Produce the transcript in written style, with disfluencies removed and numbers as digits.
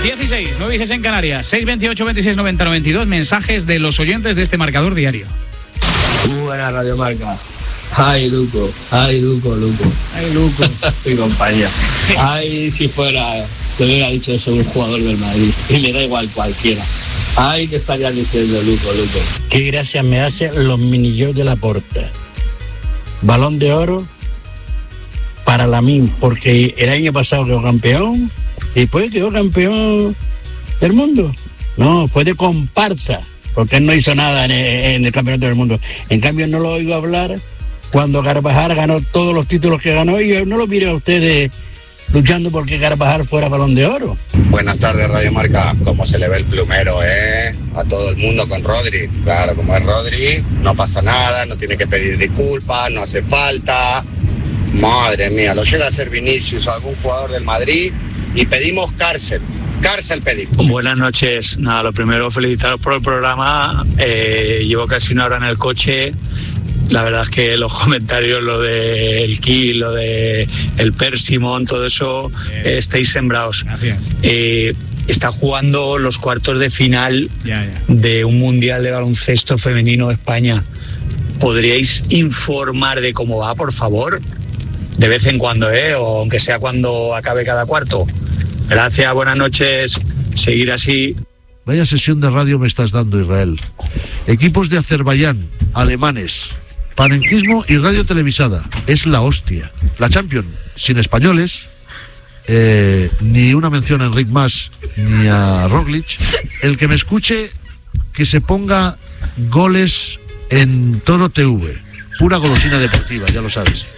16, 9 y 6 en Canarias, 628 26 90 92, mensajes de los oyentes de este marcador diario. Buena Radio Marca. Ay, Luco. Ay, Luco. Mi compañía. Ay, si fuera, le hubiera dicho eso un jugador del Madrid. Y me da igual cualquiera. Ay, que estaría diciendo Luco. Qué gracia me hace los minillos de la Porta. Balón de oro para Lamine, porque el año pasado quedó campeón y después quedó campeón del mundo. No, fue de comparsa, porque él no hizo nada en el campeonato del mundo. En cambio, no lo oigo hablar cuando Carvajal ganó todos los títulos que ganó, y yo no lo miro a ustedes luchando porque Carvajal fuera Balón de Oro. Buenas tardes, Radio Marca. Cómo se le ve el plumero, a todo el mundo con Rodri. Claro, como es Rodri, no pasa nada, no tiene que pedir disculpas, no hace falta. Madre mía, lo llega a ser Vinicius o algún jugador del Madrid y pedimos cárcel pedimos. Buenas noches. Nada, lo primero, felicitaros por el programa. Llevo casi una hora en el coche. La verdad es que los comentarios, lo del Kiel, lo de el Persimón, todo eso, estáis sembrados. Gracias. Está jugando los cuartos de final de un mundial de baloncesto femenino de España. ¿Podríais informar de cómo va, por favor? De vez en cuando, o aunque sea cuando acabe cada cuarto. Gracias, buenas noches. Seguir así. Vaya sesión de radio me estás dando, Israel. Equipos de Azerbaiyán, alemanes, panenquismo y radio televisada. Es la hostia. La Champions, sin españoles, ni una mención a Enric Mas ni a Roglic. El que me escuche, que se ponga goles en Toro TV. Pura golosina deportiva, ya lo sabes.